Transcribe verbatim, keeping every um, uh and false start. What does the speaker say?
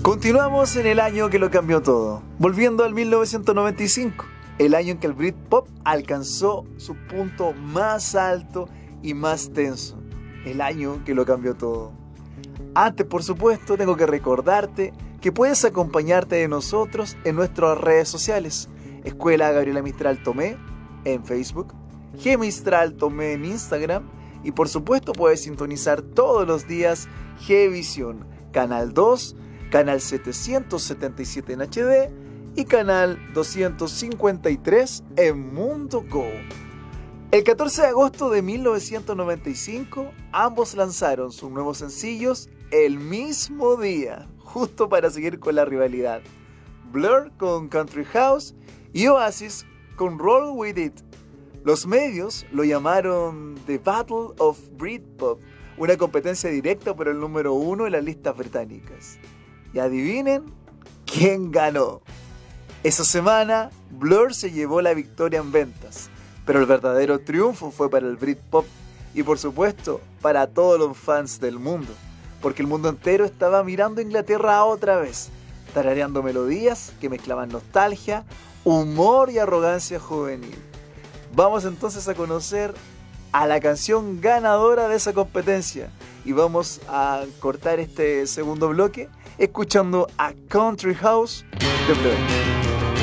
Continuamos en el año que lo cambió todo, volviendo al mil novecientos noventa y cinco, el año en que el Britpop alcanzó su punto más alto y más tenso, el año que lo cambió todo. Antes, por supuesto, tengo que recordarte que puedes acompañarte de nosotros en nuestras redes sociales, Escuela Gabriela Mistral Tomé en Facebook, G Mistral Tomé en Instagram y por supuesto puedes sintonizar todos los días Gvisión, Canal dos, Canal setecientos setenta y siete en H D y Canal doscientos cincuenta y tres en Mundo Go. El catorce de agosto de mil novecientos noventa y cinco, ambos lanzaron sus nuevos sencillos el mismo día, justo para seguir con la rivalidad. Blur con Country House y Oasis con Roll With It. Los medios lo llamaron The Battle of Britpop, una competencia directa por el número uno en las listas británicas. Y adivinen quién ganó. Esa semana, Blur se llevó la victoria en ventas, pero el verdadero triunfo fue para el Britpop y por supuesto para todos los fans del mundo, porque el mundo entero estaba mirando a Inglaterra otra vez, tarareando melodías que mezclaban nostalgia, humor y arrogancia juvenil. Vamos entonces a conocer a la canción ganadora de esa competencia y vamos a cortar este segundo bloque escuchando a Country House de Blur.